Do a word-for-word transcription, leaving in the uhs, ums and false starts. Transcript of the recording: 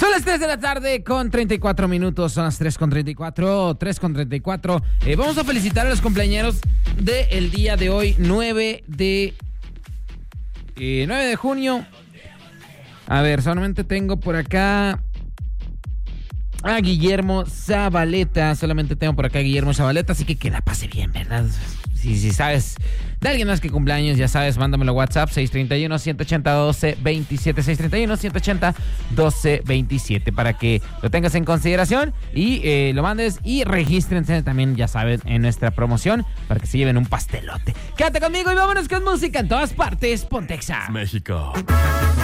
Son las tres de la tarde con treinta y cuatro minutos. Son las tres con treinta y cuatro. tres con treinta y cuatro. Eh, vamos a felicitar a los cumpleañeros del día de hoy, nueve de... Eh, nueve de junio. A ver, solamente tengo por acá a Guillermo Zabaleta. Solamente tengo por acá a Guillermo Zabaleta, así que que la pase bien, ¿verdad? Si, si sabes de alguien más que cumpleaños, ya sabes, mándamelo a WhatsApp seis tres uno, uno ocho cero, uno dos dos siete, seis tres uno, uno ocho cero, uno dos dos siete, para que lo tengas en consideración y eh, lo mandes y regístrense también, ya sabes, en nuestra promoción para que se lleven un pastelote. Quédate conmigo y vámonos con música en todas partes. Ponte Exa México.